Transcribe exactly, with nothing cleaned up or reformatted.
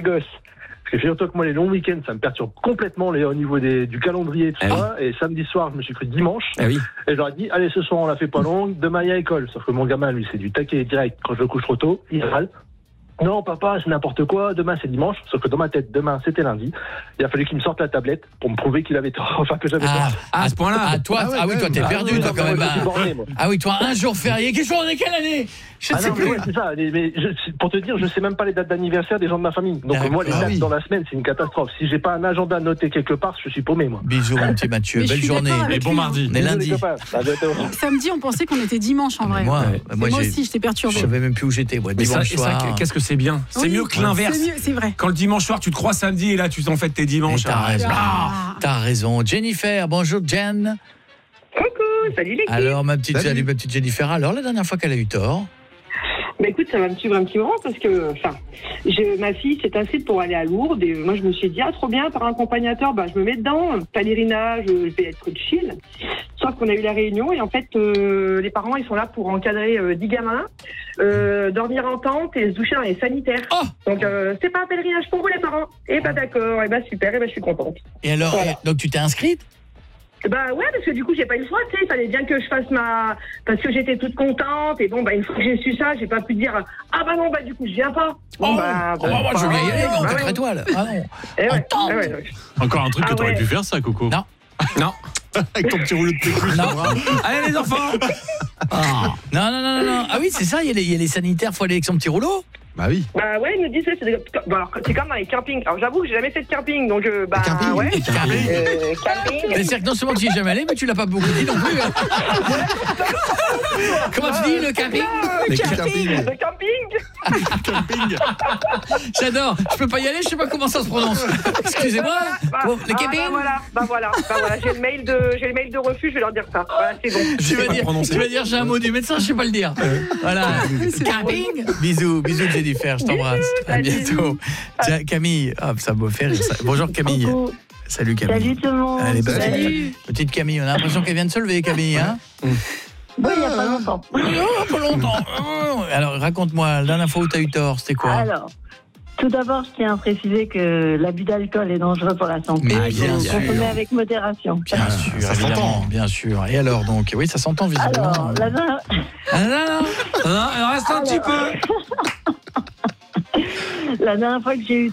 gosses. Parce que figure-toi que moi, les longs week-ends, ça me perturbe complètement les, au niveau des, du calendrier et tout ah ça. Oui. Et samedi soir, je me suis pris dimanche. Ah oui. Et je leur ai dit, allez, ce soir, on la fait pas longue. Demain, il y a école. Sauf que mon gamin, lui, c'est du taquet direct. Quand je le couche trop tôt, il râle. Non, papa, c'est n'importe quoi. Demain, c'est dimanche. Sauf que dans ma tête, demain, c'était lundi. Il a fallu qu'il me sorte la tablette pour me prouver qu'il avait tort. Enfin, que j'avais Ah, tort. Ah, à ce point-là. Ah, toi, ah, ouais, ah oui, toi, t'es ah, perdu, oui, toi, non, quand moi, même. je suis Ah, borné, moi. ah oui, toi, un jour férié. Quel jour on est, quelle année? Je ah sais non, plus. mais ouais, c'est ça. Mais je, pour te dire, je sais même pas les dates d'anniversaire des gens de ma famille. Donc D'accord. moi, les dates Ah oui. dans la semaine, c'est une catastrophe. Si j'ai pas un agenda noté quelque part, je suis paumé, moi. Bisous, mon petit Mathieu. Mais je Belle suis journée. d'accord avec Et bon lui, mardi. On est lundi. Bisous, les copains. À bientôt. Samedi, on pensait qu'on était dimanche en Mais vrai. moi, Ouais. bah, moi, moi j'ai- aussi, j'étais perturbée. Je savais même plus où j'étais. Moi, Mais ça, dimanche et ça, soir. qu'est-ce que c'est bien. C'est Oui, mieux que l'inverse. C'est mieux, c'est vrai. Quand le dimanche soir, tu te crois samedi et là, tu t'en fais tes Et dimanches. T'as Ah, raison. Ah. T'as raison. Jennifer, bonjour Jen. Coucou, salut l'équipe. Alors ma petite, Salut. salut, ma petite Jennifer. Alors la dernière fois qu'elle a eu tort. Bah écoute, ça va me suivre un petit moment parce que, enfin, je- ma fille s'est inscrite pour aller à Lourdes et moi je me suis dit, ah trop bien, par un accompagnateur, bah je me mets dedans, pèlerinage, je vais être chill. Sauf qu'on a eu la réunion et en fait, euh, les parents ils sont là pour encadrer euh, dix gamins, euh, dormir en tente et se doucher dans les sanitaires. Oh. Donc euh, c'est pas un pèlerinage pour vous les parents. Et bah d'accord, et bah super, et bah je suis contente. Et alors, Voilà. euh, donc tu t'es inscrite? Bah ouais, parce que du coup, j'ai pas eu le choix, tu sais, il fallait bien que je fasse ma... Parce que j'étais toute contente, et bon, bah une fois que j'ai su ça, j'ai pas pu dire « Ah bah non, bah du coup, je viens pas !» Oh, bah, oh, bah, moi, je vais y aller, en bah, quatre ouais. étoiles. Ah non. Eh ouais, En tente. eh ouais, ouais. Encore un truc que Ah t'aurais ouais. pu faire, ça, Coco. Non. Non. Avec ton petit rouleau de PQ. Non. Allez, les enfants. Ah. Non, non, non, non, non. Ah oui, c'est ça, il y, a les- il y a les sanitaires, faut aller avec son petit rouleau. Bah oui. Bah ouais, ils me disent, c'est des- bon, alors, c'est comme dans les campings. Alors j'avoue que j'ai jamais fait de camping, donc euh, bah Le camping. ouais. Le camping. Euh, camping. C'est-à-dire que non seulement tu y es jamais allé, mais tu l'as pas beaucoup dit non plus. hein. Comment tu dis, le camping? Le camping. camping. Le camping. Camping. J'adore. Je peux pas y aller, je sais pas comment ça se prononce. Excusez-moi. Bah, Bon, le ah, camping. bah voilà, bah voilà, bah voilà, j'ai le mail de, j'ai le mail de refus, je vais leur dire ça. Voilà, c'est bon. Tu sais vas, pas dire, prononcer. tu vas dire j'ai un mot du médecin, je sais pas le dire. Voilà. Camping. Bisous, bisous Jennifer, je t'embrasse. À salut. bientôt. Tiens, Camille, hop, ça me fait rire. ça. Bonjour Camille. Coucou. Salut Camille. Salut tout le monde. Allez, bah, Salut. petite Camille, on a l'impression qu'elle vient de se lever, Camille, hein? Oui, il n'y a pas longtemps. Oh, pas longtemps. Alors, raconte-moi, la dernière fois où t'as eu tort, c'était quoi? Alors, tout d'abord, je tiens à préciser que l'abus d'alcool est dangereux pour la santé. Mais Il bien faut sûr. consommer avec modération. Bien sûr, ça évidemment, s'entend. bien sûr. Et alors, donc, oui, ça s'entend visiblement. Alors, la dernière... Ah, non, non, non, non, reste un petit peu. la dernière fois que j'ai eu